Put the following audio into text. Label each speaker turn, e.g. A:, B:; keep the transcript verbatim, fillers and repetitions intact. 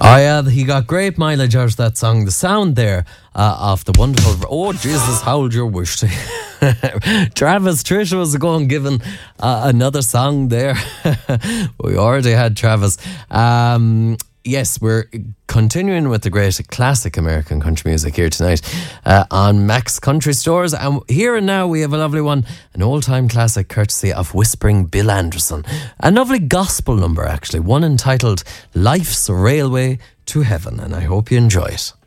A: Oh yeah, he got great mileage out of that song. The sound there uh, of the wonderful... Oh, Jesus, hold your wish. Travis, Trisha was going giving uh, another song there. We already had Travis. Um... Yes, we're continuing with the great classic American country music here tonight uh, on Max Country Stores. And here and now we have a lovely one, an old-time classic courtesy of Whispering Bill Anderson. A lovely gospel number, actually, one entitled Life's Railway to Heaven. And I hope you enjoy it.